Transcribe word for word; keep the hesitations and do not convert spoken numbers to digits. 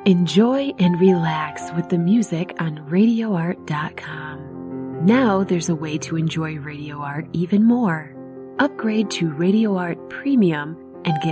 Enjoy and relax with the music on radio art dot com. Now there's a way to enjoy Radio Art even more. Upgrade to Radio Art Premium and get